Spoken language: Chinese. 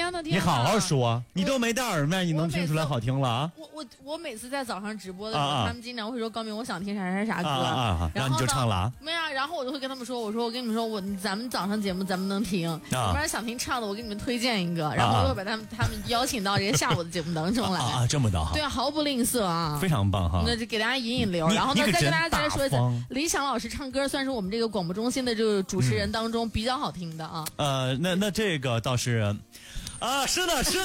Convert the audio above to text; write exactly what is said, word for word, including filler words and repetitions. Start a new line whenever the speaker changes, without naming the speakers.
天呐天呐！
你好好说，你都没戴耳麦，你能听出来好听了啊？
我我我每次在早上直播的时候，啊啊他们经常会说高明，我想听啥啥啥歌，啊
啊啊然后你就唱了啊？
没有，然后我就会跟他们说，我说我跟你们说，我咱们早上节目咱们能听，啊、不然想听唱的，我给你们推荐一个，然后我会把他们他们邀请到这个下午的节目当中来。
啊啊，这么的哈？
对啊，毫不吝啬啊，
非常棒哈。
那就给大家引引流，然后呢，再跟大家再说一次，李想老师唱歌算是我们这个广播中心的这个主持人当中比较好听的啊。
嗯、呃，那那这个倒是，啊，是的，是的。